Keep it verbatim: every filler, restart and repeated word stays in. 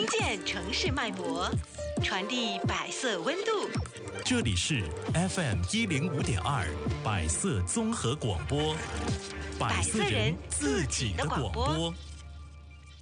见城市脉搏，传递百色温度。 这里是 F M 一零五点二百色综合广播，百色人自己的广播。